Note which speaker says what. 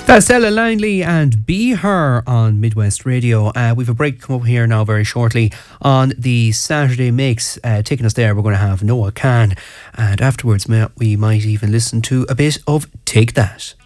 Speaker 1: That's Stella Langley and Be Her on Midwest Radio. We've a break come up here now very shortly on the Saturday Mix. Taking us there, we're going to have Noah Kahan. And afterwards, we might even listen to a bit of Take That.